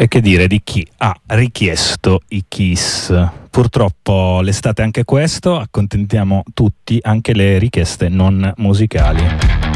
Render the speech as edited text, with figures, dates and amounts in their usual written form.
E che dire di chi ha richiesto i Kiss. Purtroppo l'estate è anche questo, accontentiamo tutti, anche le richieste non musicali.